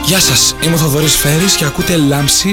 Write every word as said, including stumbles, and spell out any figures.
Γεια σας, είμαι ο Θοδωρής Φέρης και ακούτε Λάμψη